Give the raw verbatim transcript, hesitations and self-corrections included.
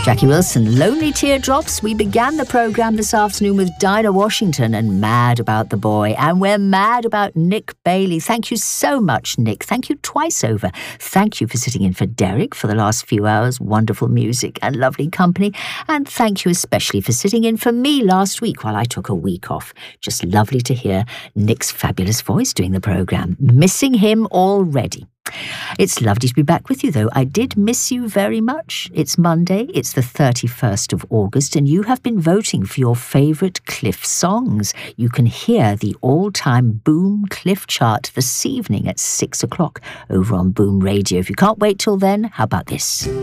Jackie Wilson, Lonely Teardrops. We began the programme this afternoon with Dinah Washington and Mad About the Boy. And we're mad about Nick Bailey. Thank you so much, Nick. Thank you twice over. Thank you for sitting in for Derek for the last few hours. Wonderful music and lovely company. And thank you especially for sitting in for me last week while I took a week off. Just lovely to hear Nick's fabulous voice doing the programme. Missing him already. It's lovely to be back with you, though. I did miss you very much. It's Monday, it's the thirty-first of August, and you have been voting for your favourite Cliff songs. You can hear the all-time Boom Cliff chart this evening at six o'clock over on Boom Radio. If you can't wait till then, how about this?